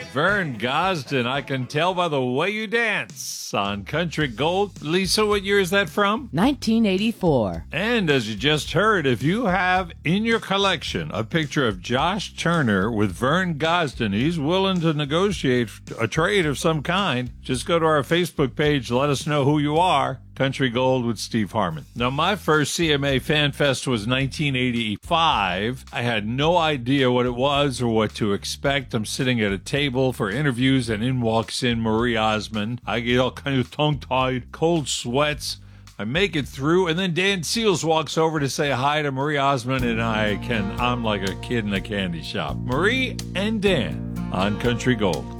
Vern Gosdin, I can tell by the way you dance on Country Gold. Lisa, what year is that from? 1984. And as you just heard, if you have in your collection a picture of Josh Turner with Vern Gosdin, he's willing to negotiate a trade of some kind. Just go to our Facebook page, let us know who you are. Country Gold with Steve Harmon. Now, my first CMA Fan Fest was 1985. I had no idea what it was or what to expect. I'm sitting at a table for interviews, and in walks in Marie Osmond. I get all kind of tongue-tied, cold sweats. I make it through, and then Dan Seals walks over to say hi to Marie Osmond, and I'm like a kid in a candy shop. Marie and Dan on Country Gold.